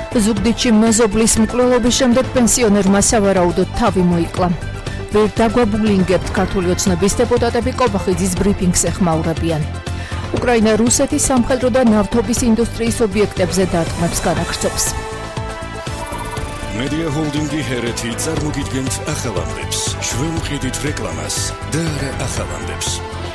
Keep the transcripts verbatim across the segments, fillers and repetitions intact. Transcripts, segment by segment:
ზუგდიდში მეზობლის მკვლელობის შემდეგ პენსიონერმა სავარაუდოდ თავი მოიკლა. ვერ დაგვაბულინგებთ ქართული ოცნების დეპუტატები კობახიძის ბრიფინგს ეხმაურებიან. უკრაინა რუსეთის სამხედრო და ნავთობის ინდუსტრიის ობიექტებზე დარტყმებს განაგრძობს. Media Holdingi ჰერეთი წარმოგიდგენთ ახალამდებს. ჩვენ ვყიდით რეკლამას და არა ახალამდებს.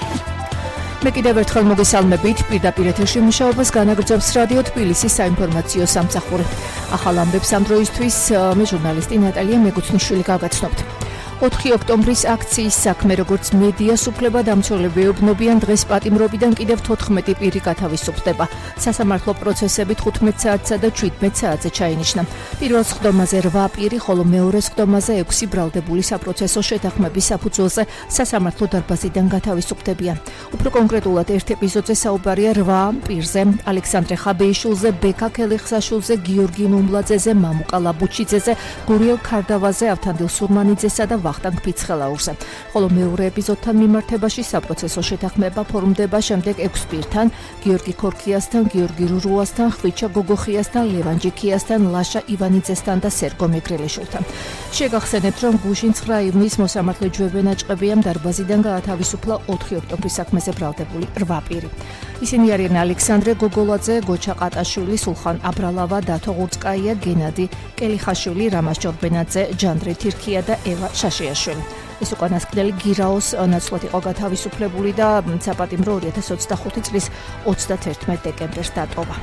მე კიდევ ერთხელ მოგესალმებით, პირდაპირ ეთერში მუშაობას განაგრძობს რადიო თბილისის საინფორმაციო სამსახური. ახალ ამბებს ამ დროისთვის მე ჟურნალისტი ნატალია მეგუცნიშვილი გავაცნობთ. ოთხი ოქტომბრის აქციის საქმე, როგორც მედიას უფლება-დამცველები ეუბნებიან, დღეს პატიმრობიდან კიდევ თოთხმეტი პირი გათავისუფლდება. სასამართლო პროცესები თხუთმეტ საათსა და შვიდმეტ საათზე ჩაინიშნა. პირველ სხდომაზე რვა პირი, ხოლო მეორე სხდომაზე ექვსი ბრალდებული საპროცესო შეთანხმების საფუძველზე სასამართლო დარბაზიდან გათავისუფლებიან. უფრო კონკრეტულად ერთ ეპიზოდზე საუბარია რვა პირზე: ალექსანდრე ხაბეიშვილზე, ბექა ქელიხსაშვილზე, გიორგი ნუმბლაძეზე, მამუკა ლაბუჩიძეზე, გურიელ ქარდავაზე, ავთანდილ სურმანიძესა და ვახტანგ ფიცხელაურზე. ხოლო მეორე ეპიზოდთან მიმართებაში საპროცესო შეთანხმება ფორმდება შემდეგ ექვს პირთან: გიორგი ქორქიასთან, გიორგი რურუასთან, ხვიჩა გოგოხიასთან, ლევან ჯიქიასთან, ლაშა ივანიძესთან და სერგო მეგრელიშვილთან. შეგახსენებთ, რომ გუშინ ცხრა ივნის მოსამართლე ჯვევენაჭყებიამ დარბაზიდან გაათავისუფლა ოთხი ოქტომბრის საქმეზე ბრალდებული რვა პირი. ისინი არიან ალექსანდრე გოგოლაძე, გოჩა ყატაშვილი, სულხან აბრალავა, დათო ღურწკაია, გენადი კელიხაშვილი, რამაზ ჯორბენაძე, ჯანდრე თირქია და ევა შაშიაშვილი. ეს უკანასკნელი გირაოს ნაცვლად იყო გათავისუფლებული და საპატიმრო ორი ათას ოცდახუთი წლის ოცდაათერთმეტ დეკემბერს დატოვა.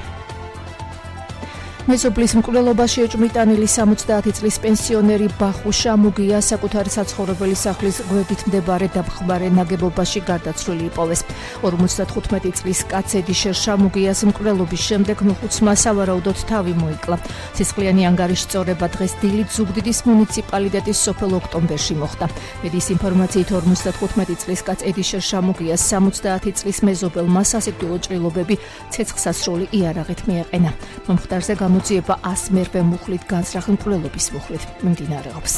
მეზობლის მკვლელობაში ეჭვმიტანილი სამოცდაათი წლის პენსიონერი ბახუშა მუგია საკუთარი საცხოვრებელი სახლის გვერდით მდებარე დამხმარე ნაგებობაში გარდაცვლილი იპოვეს. ორმოცდათხუთმეტი წლის კაცი ედიშერ შამუგიას მკვლელობის შემდეგ მოხუცმა სავარაუდოდ თავი მოიკლა. სისხლიანი ანგარიშის წორება დღეს დილით ზუგდიდის მუნიციპალიტეტის სოფელ ოქტომბერში მოხდა. მედიის ინფორმაციით ორმოცდათხუთმეტი წლის კაც ედიშერ შამუგიას სამოცდაათი წლის მეზობელმა სასიკვდილო ჭრილობები ცეცხლსასროლი იარაღით მიეყენა. მომხდარზე გამოძიება ას მერვე მუხლით განსრახ მკვლელობის მუხლით მიმდინარეობს.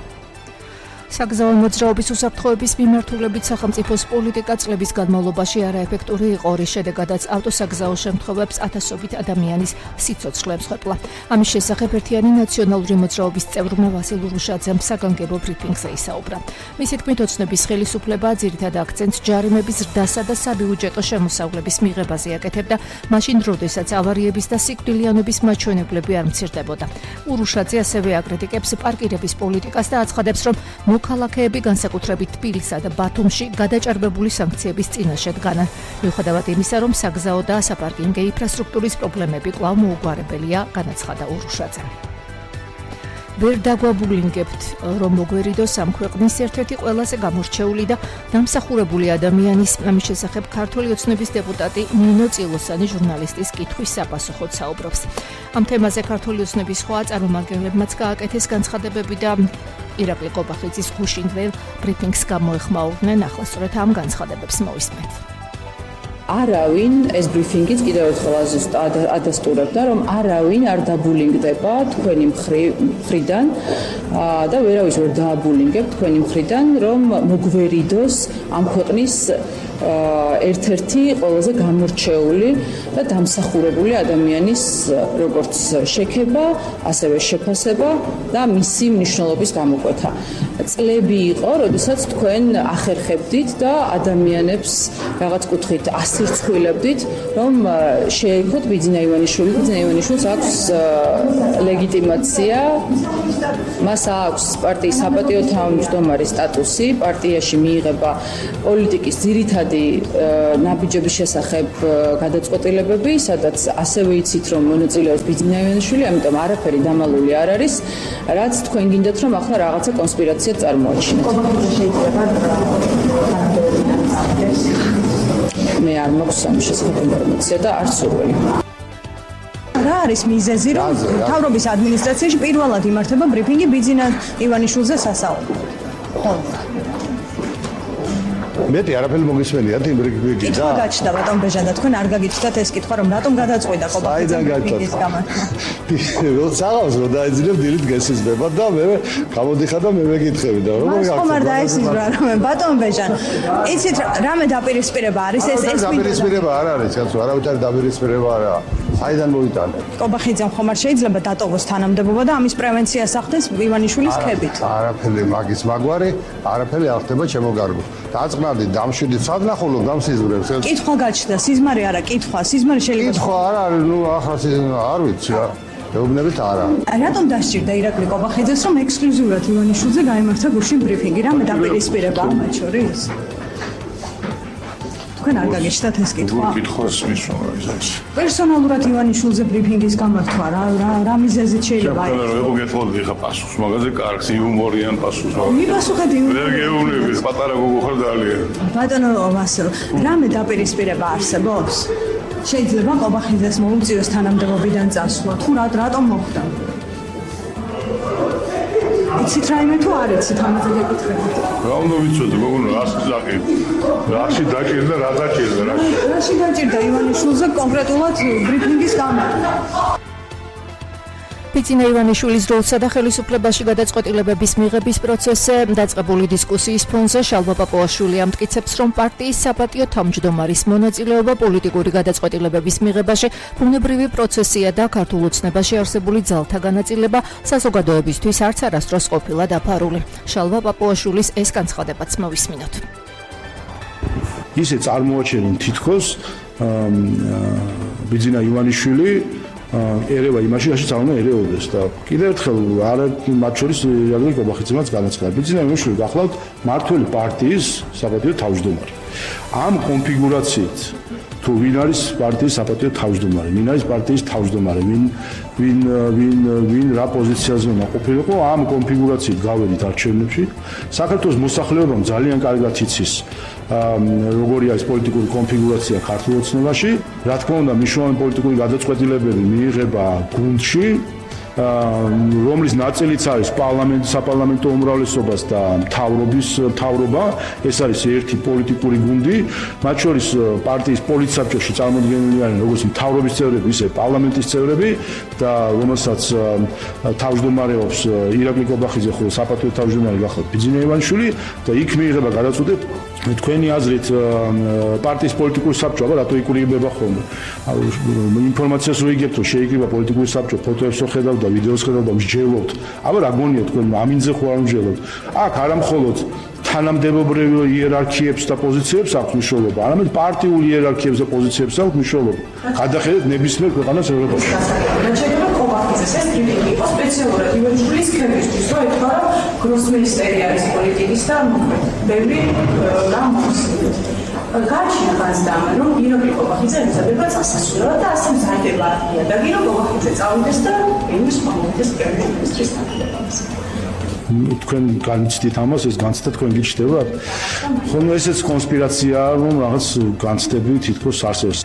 საგზაო მოძრაობის უსაფრთხოების მიმართულებით სახელმწიფოს პოლიტიკა წლების განმავლობაში არაეფექტური იყო, რის შედეგადაც ავტოსაგზაო შემთხვევებს ათასობით ადამიანის სიცოცხლე ემსხვერპლა. ამის შესახებ ერთიანი ნაციონალური მოძრაობის წევრმა ვასილ ურუშაძემ საგანგებო ბრიფინგზე ისაუბრა. მისი თქმით, ოცნების ხელისუფლება ძირითად აქცენტს ჯარიმების ზრდასა და საბიუჯეტო შემოსავლების მიღებაზე აკეთებდა, მაშინ როდესაც ავარიების და სიკვდილიანობის მაჩვენებლები არ მცირდებოდა. ურუშაძე ასევე აკრიტიკებს პარკირების პოლიტიკას და აცხადებს, რომ მოქალაქეები განსაკუთრებით თბილისსა და ბათუმში გადაჭარბებული სანქციების წინაშე დგანან. მიუხედავად იმისა, რომ საგზაო და საპარკინგო ინფრასტრუქტურის პრობლემები კვლავ მოუგვარებელია, განაცხადა ურუშაძემ. ვერ დაგვაბულინგებთ, რომ მოგვერიდოს ამ ქვეყნის ერთ-ერთი ყველაზე გამორჩეული და დამსახურებული ადამიანის, ამის შესახებ ქართული ოცნების დეპუტატი ნინო წილოსანი ჟურნალისტის კითხვის საპასუხოდ საუბრობს. ამ თემაზე ქართული ოცნების სხვა წარმომადგენლებმაც გააკეთეს განცხადებები და ირაკლი კობახიძის გუშინ ველ ბრიფინგს გამოეხმაურდნენ. ახლა სწორედ ამ განცხადებებს მოვისმენთ. არავინ ეს ბრიფინგიც კიდევ ერთხელ ადასტურებდა, რომ არავინ არ დაბულინგდება თქვენი მხრიდან და ვერავის ვერ დააბულინგებ თქვენი მხრიდან, რომ მოგვერიდოს ამ ქვეყნის ერთ-ერთი ყველაზე გამორჩეული და დამსახურებული ადამიანის როგორც შექება, ასევე შეფასება და მისი მნიშვნელობის გამოკვეთა. წლები იყო, როდესაც თქვენ ახერხებდით და ადამიანებს რაღაც კუთხით ასირცხვილებდით, რომ შეექოთ ბიძინა ივანიშვილი. ბიძინა ივანიშვილს აქვს ლეგიტიმაცია, მას აქვს პარტიის საპატიო თავმჯდომარის სტატუსი, პარტიაში მიიღება პოლიტიკის ძირითადი ნაბიჯების შესახებ გადაწყვეტილებები, სადაც ასევე იცით, რომ მონაწილეობს ბიძინა ივანიშვილი, ამიტომ არაფერი დამალული არ არის, რაც თქვენ გინდათ, რომ ახლა რაღაცა კონსპირაცია წარმოაჩინოთ. მე არ მაქვს ამ შესახებ ინფორმაცია და არ სურვილი. რა არის მიზეზი, რომ მთავრობის ადმინისტრაციაში პირველად იმართება ბრიფინგი ბიძინა ივანიშვილზე სასაუბრო? ხო. მეტი არაფერი მოგისმენიათ იმ ბრიფინგში და გაჩნდა ბატონ ბეჟანა, თქვენ არ გაგიცდათ ეს კითხვა, რომ რატომ გადაწყვიტა კობახიძე ბრიფინგის გამართვა? საღამოს რომ დაეძინებ დილით გესიზდება და მე გამოდიხარ და მე მეკითხები და როგორ გახსოვს? ხომ არ დაესიზრა რომ ბატონ ბეჟანა, იცით რამე დაპირისპირება არის ეს ეს დაპირისპირება არ არის, კაცო, არავითარი დაპირისპირება არა. საიდან მოიტანა? კობახიძემ ხომ არ შეიძლება დატოვოს თანამდებობა და ამის პრევენციას ახდენს ივანიშვილის ქებით. არაფერი მაგის მაგვარი, არაფერი არ ხდება ჩემო გარგო. დაწყნადი დამშვიდი სადნახულობ დამსიზღვრებს. კითხვა გაჩნდა, სიზმარი არა, კითხვა, სიზმარი შეიძლება. კითხვა არა არის, ნუ ახლა არ ვიცი რა. ეუბნებით არა. რატომ დასჭირდა ირაკლი კობახიძეს რომ ექსკლუზიურად ივანიშვილზე გაიმართა გუშინ ბრიფინგი? რამე დაპირისპირება მათ შორის? თქვენ არ გაგეშთათ ეს კითხვა? კითხავს მისვლა ის. პერსონალურად ივანიშვილზე ბრიფინგის გამართვა რა რა რა მიზეზით შეიძლება აი? რა იყო გეთხოვდი ხა პასუხს მაგაზე კარგს იუმორიან პასუხს. მიპასუხეთ იუმორიან. ვერ გეუბნები პატარა გოგო ხარ ძალიან. ბატონო ვასილ, რამე დაპირისპირება არსებობს? შეიძლება კობახიძეს მოუწიოს თანამდებობიდან წასვლა. თუ რა რატომ მოხდა? იცით რაიმე თუ არ იცით ამაზე გეკითხებით? რა უნდა ვიცოდე, მოგონა რას დაჭირდა? რაში დაჭირდა, რა დაჭირდა, რაში? რაში დაჭირდა ივანიშვილზე კონკრეტულად ბრიფინგის გამართვა? ბიძინა ივანიშვილის როლსა და ხელისუფლებაში გადაწყვეტილებების მიღების პროცესზე დაწყებული დისკუსიის ფონზე შალვა პაპუაშვილი ამტკიცებს, რომ პარტიის საპატიო თავმჯდომარის მონაწილეობა პოლიტიკური გადაწყვეტილებების მიღებაში ბუნებრივი პროცესია და ქართულ ოცნებაში არსებული ძალთა განაწილება საზოგადოებისთვის არც არასდროს ყოფილა დაფარული. შალვა პაპუაშვილის ეს განცხადებაც მოვისმინოთ. ისე წარმოაჩენენ თითქოს ბიძინა ივანიშვილი ერევა იმაში, რაშიც არ უნდა ერეოდეს და კიდევ ერთხელ არა მათ შორის ირაკლი კობახიძემაც განაცხადა. ბიძინა ივანიშვილი გახლავთ მართველი პარტიის საპატიო თავმჯდომარე. ამ კონფიგურაციით თუ ვინ არის პარტიის საპატიო თავმჯდომარე, ვინ არის პარტიის თავმჯდომარე, ვინ ვინ ვინ ვინ რა პოზიციაზე უნდა ყოფილიყო, ამ კონფიგურაციით გავედით არჩევნებში. საქართველოს მოსახლეობამ ძალიან კარგად იცის როგორი არის პოლიტიკური კონფიგურაცია ქართულ ოცნებაში. რა თქმა უნდა, მნიშვნელოვანი პოლიტიკური გადაწყვეტილებები მიიღება გუნდში, რომლის ნაწილიც არის პარლამენტის საპარლამენტო უმრავლესობას და მთავრობის მთავრობა. ეს არის ერთი პოლიტიკური გუნდი, მათ შორის პარტიის პოლიტსაბჭოში წარმოდგენილი არიან როგორც მთავრობის წევრები, ისე პარლამენტის წევრები და რომელსაც თავმჯდომარეობს ირაკლი კობახიძე, ხოლო საპატიო თავმჯდომარე გახლავთ ბიძინა ივანიშვილი და იქ მიიღება გადაწყვეტილება თქვენი აზრით პარტიის პოლიტიკური საბჭო აბა რატო იკურებება ხოლმე? ინფორმაციას რო იგებთ, რომ შეიკრიბა პოლიტიკური საბჭო, ფოტოებს რო ხედავთ და ვიდეოს ხედავთ და მსჯელობთ. აბა რა გონია თქვენ ამინძე ხო არ მსჯელობთ? აქ არა მხოლოდ თანამდებობრივი იერარქიებს და პოზიციებს აქვს მნიშვნელობა, არამედ პარტიულ იერარქიებს და პოზიციებს აქვს მნიშვნელობა. გადახედეთ ნებისმიერ ქვეყანას ევროპაში. შეიძლება კობახიძეს ეს ბრიფინგი იყო სპეციალურად ივანიშვილის ქებისთვის, რომ ეთქვა, რომ გროსმინისტერი არის პოლიტიკის და ბევრი რამ მოხსნით. გაჩნდა გაზდამ, რომ ირაკლი კობახიძე ემზადება წასასვლელად და ასე მზადდება და გირო კობახიძე წავიდეს და იმის მომentes პრემიერ-მინისტრის თანამდებობას. თქვენ განიცდით ამას, ეს განცდა თქვენ გიჩნდებათ? ხოლმე ესეც კონსპირაციაა, რომ რაღაც განცდები თითქოს არსებობს.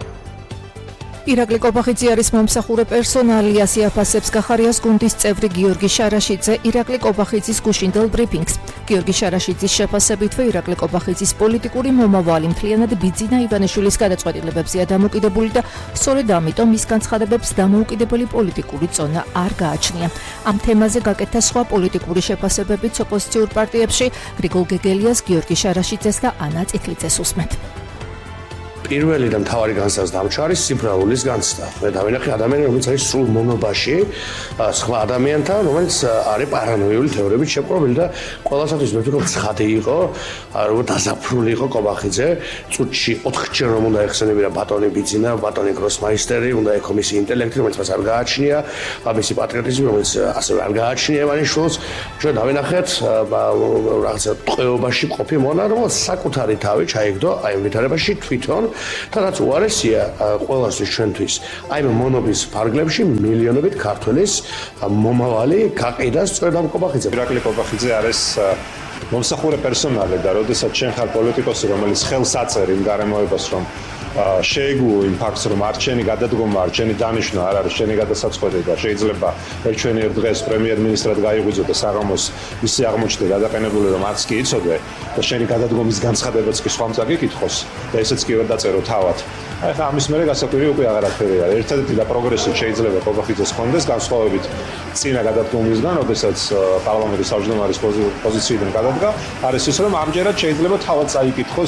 ირაკლი კობახიძე არის მომსახურე პერსონალი, ასე აფასებს გახარიას გუნდის წევრი გიორგი შარაშიძე ირაკლი კობახიძის გუშინდელ ბრიფინგს. გიორგი შარაშიძის შეფასებითვე ირაკლი კობახიძის პოლიტიკური მომავალი მთლიანად ბიძინა ივანიშვილის გადაწყვეტილებებზეა დამოკიდებული და სწორედ ამიტომ ის განცხადებებს დამოუკიდებელი პოლიტიკური წონა არ გააჩნია. ამ თემაზე გაკეთდა სხვა პოლიტიკური შეფასებებიც ოპოზიციურ პარტიებში, გრიგოლ გეგელიას, გიორგი შარაშიძეს და ანა წითლიძეს უსმენთ. პირველი და მთავარი განსაზღვრა დამჩა არის ციფრაულის განცდა. მე დავინახე ადამიანი, რომელიც არის სულ მონობაში სხვა ადამიანთან, რომელიც არის პარანოიული თეორიებით შეპყრობილი და ყველასათვის მე ვფიქრობ ცხადი იყო, რომ დაზაფრული იყო კობახიძე, წუთში ოთხჯერ რომ უნდა ეხსენებინა ბატონი ბიძინა, ბატონი გროსმაისტერი, უნდა ეკო მისი ინტელექტი, რომელიც მას არ გააჩნია, მისი პატრიოტიზმი, რომელიც ასევე არ გააჩნია ივანიშვილს. ჩვენ დავინახეთ რაღაცა ტყვეობაში მყოფი მონა, რომელიც საკუთარი თავი ჩაიგდო აი ამ ვითარებაში თვითონ და რაც უარესია ყველასთვის ჩვენთვის, აი მონობის ფარგლებში მილიონობით ქართველის მომავალი გაყიდა სწორედ ამ კობახიძემ. ირაკლი კობახიძე არის მომსახურე პერსონალი და როდესაც შენ ხარ პოლიტიკოსი, რომელიც ხელს აწერ იმ გარემოებას, რომ შეეგუო იმ ფაქტს, რომ არ ჩენი გადადგომა, არ ჩენი დანიშვნა არ არის შენი გადასაწყვეტი და შეიძლება ერთჩვენიერ დღეს პრემიერ-მინისტრად გაიღვიძო და საღამოს ისე აღმოჩნდა გადაყენებული, რომ არც კი იცოდე და შენი გადადგომის განცხადებაც კი სხვამ წაგიკითხოს და ესეც კი ვერ დაწერო თავად. აი ხა ამის მერე გასაკვირი უკვე აღარაფერი არის. ერთადერთი და პროგრესი შეიძლება კობახიძეს ჰქონდეს განსხვავებით წინა გადადგომისგან, როდესაც პარლამენტის თავმჯდომარის პოზიციიდან გადადგა, არის ის, რომ ამჯერად შეიძლება თავად წაიკითხოს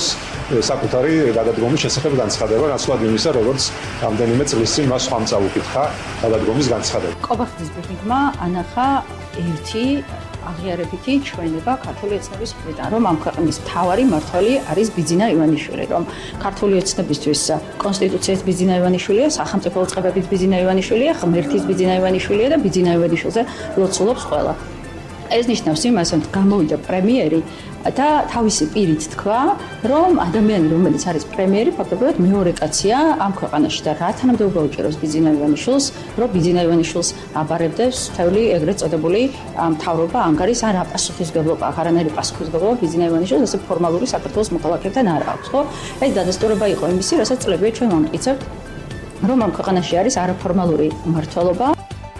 საკუთარი გადადგომის შესახებ განცხადება, ნაცვლად იმისა, როგორც რამდენიმე წლის წინ მას ხომ წაუკითხა გადადგომის განცხადება. ყობახეთის ბრიფინგმა ანახა ერთი აღიარებითი ჩვენება ქართული ოცნების მხრიდან, რომ ამ ქვეყნის მთავარი მმართველი არის ბიძინა ივანიშვილი, რომ ქართული ოცნებისთვის კონსტიტუციის ბიძინა ივანიშვილია, სახელმწიფო წყებებით ბიძინა ივანიშვილია, ღმერთის ბიძინა ივანიშვილია და ბიძინა ივანიშვილზე ლოცულობს ყველა. ეს ნიშნავს იმას, რომ გამოვიდა პრემიერი და თავისი პირით თქვა, რომ ადამიანი, რომელიც არის პრემიერი, ფაქტობრივად მეორე კაცია ამ ქვეყანაში და რა თანამდებობა უჭირავს ბიძინა ივანიშვილს, რომ ბიძინა ივანიშვილს აბარებდეს მთელი ეგრეთ წოდებული მთავრობა ანგარის ან პასუხისმგებლობა, არანაირი პასუხისმგებლობა ბიძინა ივანიშვილს ესე ფორმალური საქართველოს მოქალაქეებთან არ აქვს, ხო? ეს დადასტურება იყო იმისი, რასაც წლებია ჩვენ ვამტკიცებთ, რომ ამ ქვეყანაში არის არაფორმალური მმართველობა.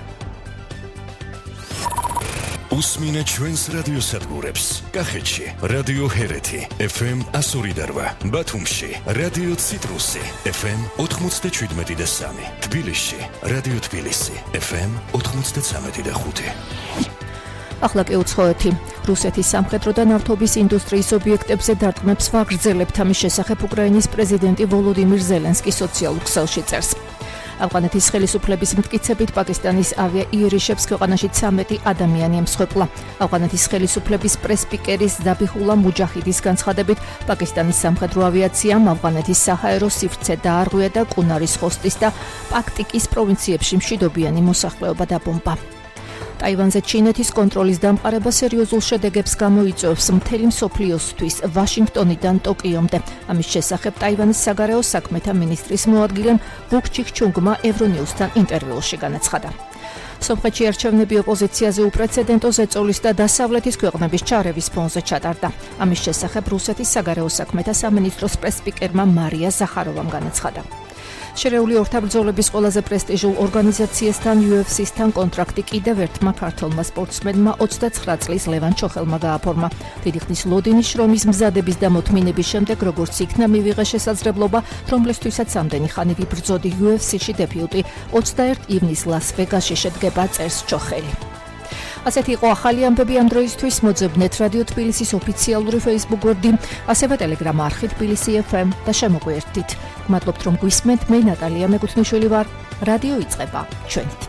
უსმინე ჩვენს რადიოსადგურებს. კახეთში რადიო ჰერეთი ეფ ემ one oh eight, ბათუმში რადიო ციტრუსი ეფ ემ ninety-seven და three, თბილისში რადიო თბილისი ეფ ემ ninety-three და five. ახლა კი უცხოეთი. რუსეთის სამხედრო და ნავთობის ინდუსტრიის ობიექტებზე დარტყმებს ვაგრძელებთ. ამის შესახებ უკრაინის პრეზიდენტი ვოლოდიმირ ზელენსკი სოციალურ ქსელში წერს. ავღანეთის ხელისუფლების მტკიცებით პაკისტანის ავიაიერიშებს ქვეყანაში ცამეტი ადამიანი ემსხვერპლა. ავღანეთის ხელისუფლების პრესპიკერის ზაბიჰულა მუჯაჰიდის განცხადებით, პაკისტანის სამხედრო ავიაციამ ავღანეთის საჰაერო სივრცე დაარღვია და კუნარის ხოსტის და პაქტიკის პროვინციებში მშვიდობიანი მოსახლეობა დაბომბა. ტაივანზე ჩინეთის კონტროლის დამყარება სერიოზულ შედეგებს გამოიწვევს მთელი მსოფლიოსთვის ვაშინგტონიდან ტოკიომდე. ამის შესახებ ტაივანის საგარეო საქმეთა მინისტრის მოადგილემ ვუკ ჩიქჩუნგმა ევრონიუსთან ინტერვიუში განაცხადა. სომხეთში არჩევნები ოპოზიციაზე უპრეცედენტო ზეწოლის და დასავლეთის ქვეყნების ჩარევის ფონზე ჩატარდა. ამის შესახებ რუსეთის საგარეო საქმეთა სამინისტროს პრესპიკერმა მარია ზახაროვამ განაცხადა. შერეული ორთა ბრძოლების ყველაზე პრესტიჟულ ორგანიზაციასთან იუ ეფ სი-სთან კონტრაქტი კიდევ ერთმა ქართველმა სპორტსმენმა ოცდაცხრა წლის ლევან ჩოხელმა გააფორმა. დიდი ხნის ლოდინის შრომის მზადების და მოთმინების შემდეგ, როგორც იქნა მივიღე შესაძლებლობა, რომლისთვისაც ამდენი ხანი ვიბრძოდი იუ ეფ სი-ში დებიუტი ოცდაერთი ივნისს ლას-ვეგასში შედგება წერს ჩოხელი. ასეთი იყო ახალი ამბები ამ დროისთვის. მოძებნეთ რადიო თბილისის ოფიციალური Facebook გვერდი, ასევე Telegram არხი თბილისი ეფ ემ და შემოგვიერთდით. მადლობთ რომ გვისმენთ. მე ნატალია მეკუთვნიშვილი ვარ. რადიო იწყება ჩვენით.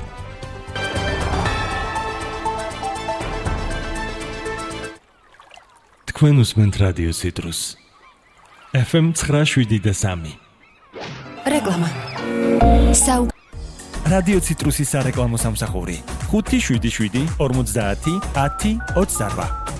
თქვენ უსმენთ რადიო ციტრუს ეფ ემ ninety-seven და three. რეკლამა. საუ რადიო ციტრუსის სარეკლამო სამსახური ხუთი შვიდი შვიდი ორმოცდაათი ათი ოცდაარბა.